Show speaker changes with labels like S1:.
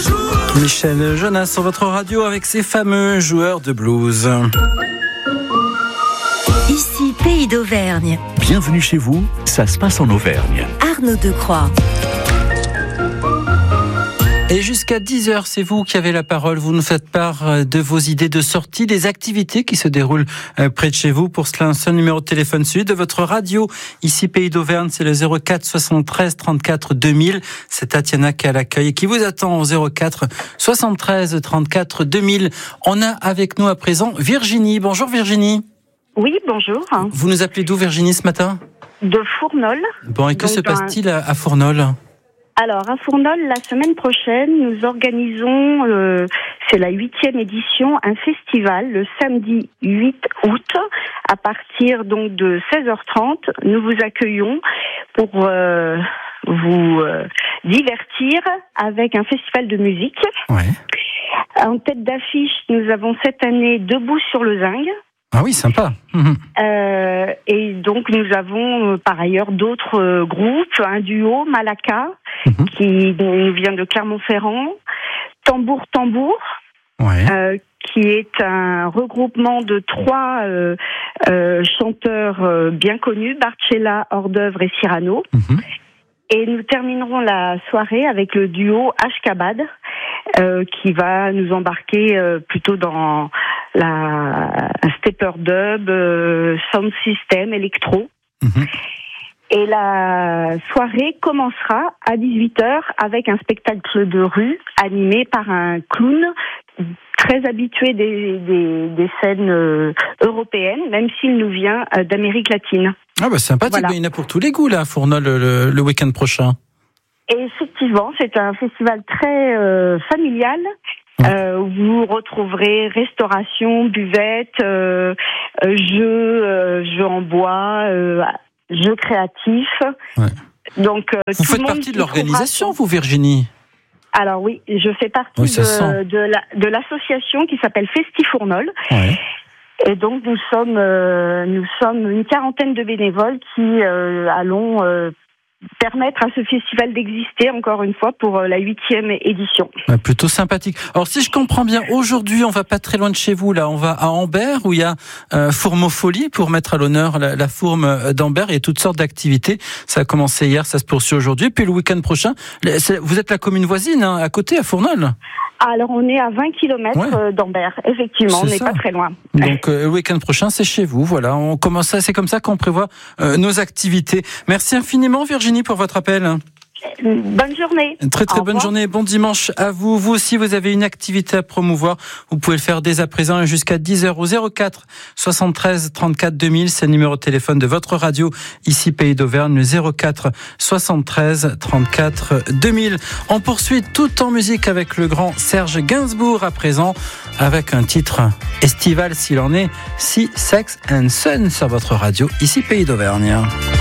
S1: Michel Jonas sur votre radio avec ses fameux joueurs de blues.
S2: Ici, Pays d'Auvergne.
S3: Bienvenue chez vous, ça se passe en Auvergne.
S2: Arnaud Decroix.
S1: Et jusqu'à 10h, c'est vous qui avez la parole. Vous nous faites part de vos idées de sortie, des activités qui se déroulent près de chez vous. Pour cela, un seul numéro de téléphone, celui de votre radio. Ici, Pays d'Auvergne, c'est le 04 73 34 2000. C'est Tatiana qui est à l'accueil et qui vous attend au 04 73 34 2000. On a avec nous à présent Virginie. Bonjour Virginie.
S4: Oui, bonjour.
S1: Vous nous appelez d'où Virginie ce matin ?
S4: De Fournol.
S1: Bon, et que se passe-t-il à Fournol ?
S4: Alors, à Fournol, la semaine prochaine, nous organisons, c'est la 8e édition, un festival le samedi 8 août, à partir donc de 16h30. Nous vous accueillons pour vous divertir avec un festival de musique.
S1: Ouais.
S4: En tête d'affiche, nous avons cette année Debout sur le Zinc.
S1: Ah oui, sympa.
S4: Et donc nous avons par ailleurs d'autres groupes, un duo, Malaka, qui nous vient de Clermont-Ferrand, Tambour,
S1: Ouais.
S4: qui est un regroupement de 3 chanteurs bien connus, Barcella, Hors-d'œuvre et Cyrano. Et nous terminerons la soirée avec le duo Ashkabad, qui va nous embarquer plutôt dans un stepper dub, sound system, électro. Et la soirée commencera à 18h avec un spectacle de rue animé par un clown très habitué des scènes européennes, même s'il nous vient d'Amérique latine. Ah bah sympathique, voilà.
S1: Il y en a pour tous les goûts là à Fournol le week-end prochain.
S4: Et effectivement, c'est un festival très familial. Vous retrouverez restauration, buvette, jeux en bois, jeux créatifs. Ouais. Donc,
S1: vous faites partie de l'organisation, vous, Virginie ?
S4: Alors oui, je fais partie de l'association qui s'appelle Festifournol. Ouais. Et donc nous sommes une quarantaine de bénévoles qui allons permettre à ce festival d'exister encore une fois pour la 8e édition.
S1: Plutôt sympathique. Alors si je comprends bien, aujourd'hui on va pas très loin de chez vous, là on va à Ambert où il y a Fourmofolie pour mettre à l'honneur la fourme d'Ambert. Il y a toutes sortes d'activités. Ça a commencé hier, ça se poursuit aujourd'hui. Puis le week-end prochain, vous êtes la commune voisine, à côté, à Fournol.
S4: Alors on est à 20 km d'Ambert, effectivement, on n'est pas très loin.
S1: Donc le week-end prochain c'est chez vous, voilà, on commence, c'est comme ça qu'on prévoit nos activités. Merci infiniment Virginie pour votre appel.
S4: Bonne journée.
S1: Très bonne journée, bon dimanche à vous. Vous aussi, vous avez une activité à promouvoir. Vous pouvez le faire dès à présent jusqu'à 10h au 04 73 34 2000. C'est le numéro de téléphone de votre radio, ici Pays d'Auvergne, le 04 73 34 2000. On poursuit tout en musique avec le grand Serge Gainsbourg à présent, avec un titre estival s'il en est, Sea, Sex and Sun sur votre radio, ici Pays d'Auvergne.